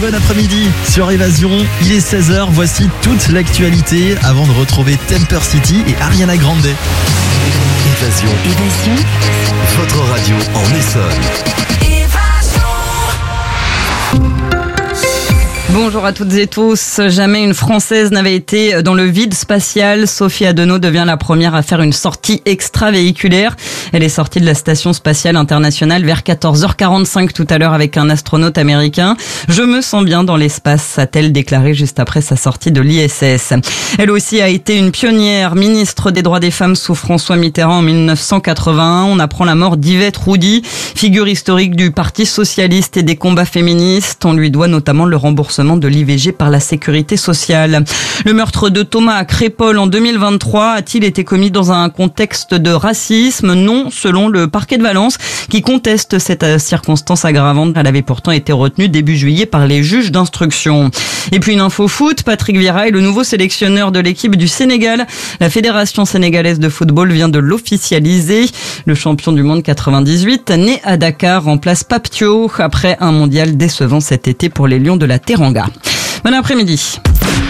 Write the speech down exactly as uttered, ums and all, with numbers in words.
Bon après-midi sur Évasion, il est seize heures, voici toute l'actualité avant de retrouver Temper City et Ariana Grande. Évasion. Évasion. Votre radio en Essonne. Bonjour à toutes et tous. Jamais une Française n'avait été dans le vide spatial. Sophie Adenau devient la première à faire une sortie extravéhiculaire. Elle est sortie de la station spatiale internationale vers quatorze heures quarante-cinq tout à l'heure avec un astronaute américain. Je me sens bien dans l'espace, a-t-elle déclaré juste après sa sortie de l'I S S. Elle aussi a été une pionnière, ministre des droits des femmes sous François Mitterrand en mille neuf cent quatre-vingt-un. On apprend la mort d'Yvette Roudy, figure historique du Parti socialiste et des combats féministes. On lui doit notamment le remboursement de l'I V G par la sécurité sociale. Le meurtre de Thomas à Crépol en deux mille vingt-trois a-t-il été commis dans un contexte de racisme? Non, selon le parquet de Valence, qui conteste cette circonstance aggravante. Elle avait pourtant été retenue début juillet par les juges d'instruction. Et puis une info foot, Patrick Vieira est le nouveau sélectionneur de l'équipe du Sénégal. La Fédération sénégalaise de football vient de l'officialiser. Le champion du monde quatre-vingt-dix-huit, né à Dakar, remplace Pape Thiaw après un mondial décevant cet été pour les Lions de la Teranga. Bon après-midi.